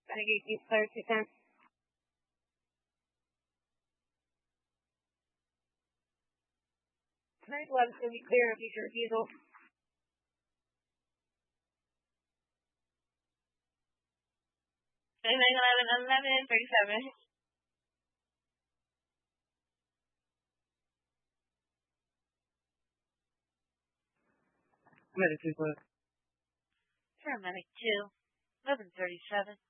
Renegade East Player 210. 911 to be clear of future refusal. 911, 11, 37. Medic 2. Paramedic 2, 1137.